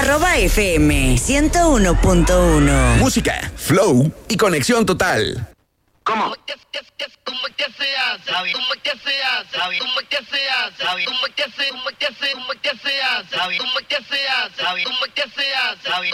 @FM 101.1. Música, flow y conexión total. ¿Cómo? ¿Cómo que se hace? ¿Cómo que se hace? ¿Cómo que se hace? ¿Cómo que se hace? ¿Cómo que se hace? ¿Cómo que se hace? ¿Cómo que se hace?